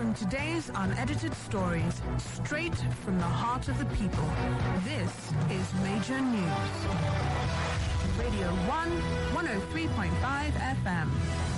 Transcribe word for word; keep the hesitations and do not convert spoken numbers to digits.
bring today's unedited stories straight from the heart of the people. This is Major News. Radio one, one oh three point five F M.